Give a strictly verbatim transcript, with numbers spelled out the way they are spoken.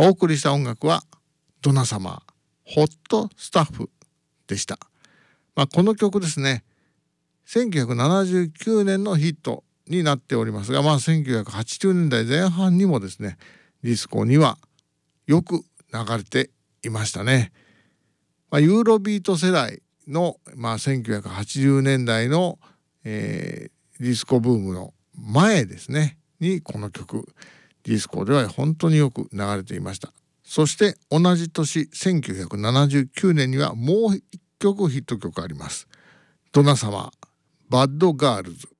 お送りした音楽はドナサマーホットスタッフでした。まあ、この曲ですね、せんきゅうひゃくななじゅうきゅうねんのヒットになっておりますが、まあ、せんきゅうひゃくはちじゅうねんだいぜん半にもですねディスコにはよく流れていましたね。まあ、ユーロビート世代の、まあ、せんきゅうひゃくはちじゅうねんだいの、えー、ディスコブームの前ですねにこの曲ディスコでは本当によく流れていました。そして同じ年せんきゅうひゃくななじゅうきゅうねんにはもう一曲ヒット曲あります。ドナサマーバッドガールズ。